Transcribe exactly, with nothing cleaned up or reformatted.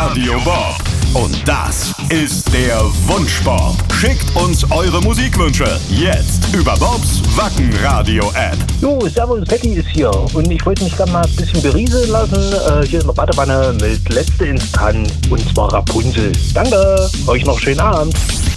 Radio Bob. Und das ist der Wunschbob. Schickt uns eure Musikwünsche jetzt über Bobs Wacken-Radio-App. Jo, servus, Patty ist hier und ich wollte mich gerne mal ein bisschen berieseln lassen. Äh, hier in der Badewanne mit letzter Instanz und zwar Rapunzel. Danke, euch noch schönen Abend.